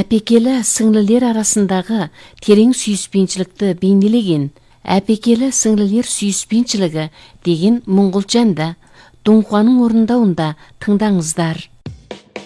әпекелі сіңлілер арасындағы терең сүйіспеншілікті бейнелеген. Әпекелі сіңлілер сүйіспеншілігі деген Моңғолчанда Дон Хуанның орындауында тыңдаңыздар.